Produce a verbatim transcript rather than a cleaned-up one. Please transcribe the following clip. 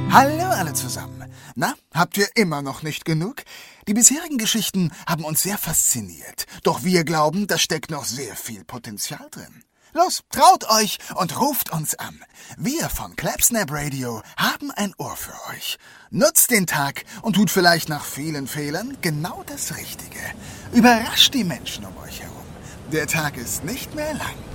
Hallo alle zusammen. Na, habt ihr immer noch nicht genug? Die bisherigen Geschichten haben uns sehr fasziniert. Doch wir glauben, da steckt noch sehr viel Potenzial drin. Los, traut euch und ruft uns an. Wir von Clapsnap Radio haben ein Ohr für euch. Nutzt den Tag und tut vielleicht nach vielen Fehlern genau das Richtige. Überrascht die Menschen um euch herum. Der Tag ist nicht mehr lang.